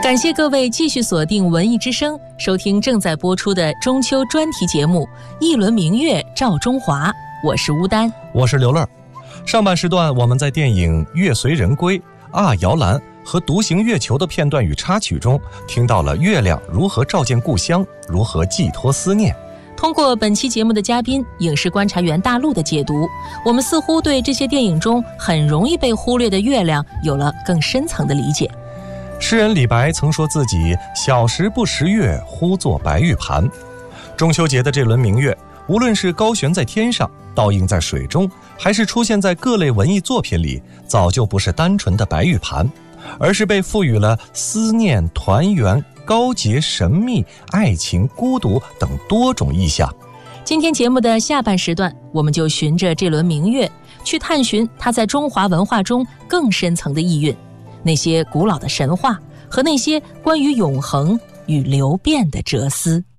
感谢各位继续锁定文艺之声，收听正在播出的中秋专题节目《一轮明月照中华》，我是吴丹， 我是刘乐。上半时段我们在电影《月随人归》、《摇篮》和《独行月球》的片段与插曲中，听到了月亮如何照见故乡，如何寄托思念。 通过本期节目的嘉宾影视观察员大陆的解读，我们似乎对这些电影中很容易被忽略的月亮有了更深层的理解。 诗人李白曾说自己小时不识月，呼作白玉盘。中秋节的这轮明月，无论是高悬在天上，倒映在水中，还是出现在各类文艺作品里，早就不是单纯的白玉盘，而是被赋予了思念、团圆、高洁、神秘、爱情、孤独等多种意象。 今天节目的下半时段，我们就循着这轮明月，去探寻它在中华文化中更深层的意蕴，那些古老的神话和那些关于永恒与流变的哲思。